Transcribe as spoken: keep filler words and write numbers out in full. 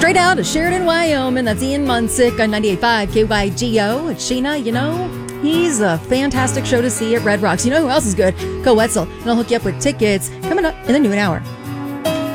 Straight out of Sheridan, Wyoming. That's Ian Munsick on ninety-eight point five K Y G O. And Sheena, you know, he's a fantastic show to see at Red Rocks. You know who else is good? Co Wetzel. And I'll hook you up with tickets coming up in the noon hour.